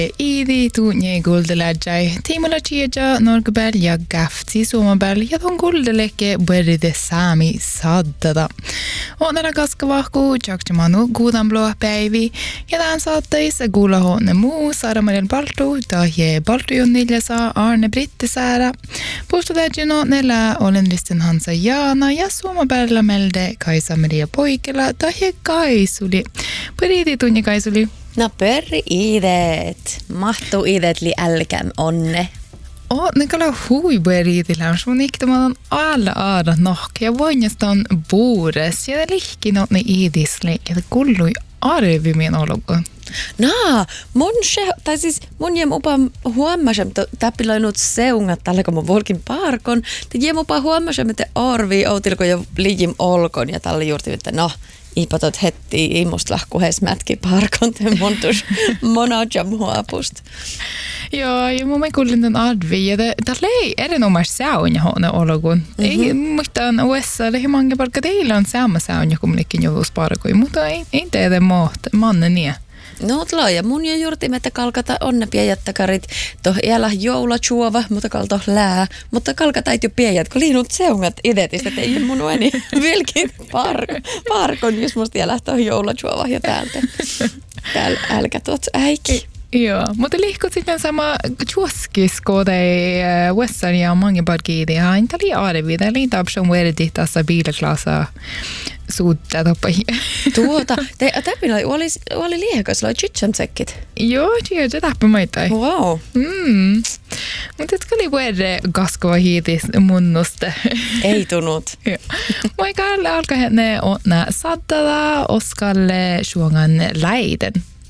Idi tunne guldeläjäi. Tiimalla tiedä norkabel ja gafti suomabel ja ton guldeleke beride saami saddada. Onnella kaskavahku jaktimanu guudanblå päivi ja tämän saattais guulahonne muu Saaramarjan paltu tahje paltujunnilja Arne Brittisaara. Pustutäjino nellä olen ristin Hansa Jaana ja suomabella melde Kaisa Maria Poikela tahje Kaisuli. Periti tunne Kaisuli. No pörri-iidet. Mahtuu iidet li älkäm onne. Ne kalla huiberiitillä, sun iktamaan alla aada nohke ja voinnastaan buures ja lihki ne iidisle ja kullui arvimien ologon. Naa, mun jem upa huomasem, että täppiloinut seungat tällä kun mun volkin parkon, te jem upa huomasem, että arvi outilko jo liijim olkon ja tällä juurti, että no, ipatot hetti imusta lahkuhes mätki parkon, te montus monajam huopust. Joo, ja mun kuulin tämän arvi, ja tällä ei erinomaisesti saunja huone ologon. Ei muistaan USA, että mange parka teillä on sama saunja, kun minnekin joutuisi parkoja, mutta ei tehdä mannen niin. No ja mun jo juurtimme, että kalkata onne piejättäkarit, toh iälä joula chuova, mutta kalto lää, mutta kalkata jo piejät, kun liinut seungat idetistä, että ei mun ueni vilkin parkon, jos musta iälä toh joula chuova ja täältä. Täällä älkä tuot äiki. Joo, mutta liikkut sitten sama juoskis, kun Wessan ja mange parkiidi, ja inte oli arvi, det är inte option where det tässä bilaklassa suutta toppai. Täpillä oli liekas, oli chitchamsekit. Joo, se täppä maitai. Wow. Mutta et oli where kaskova hiitis munnusta. Ei tunut. Moikalle alkaa ne onna saddada, oskalle suongan läiden.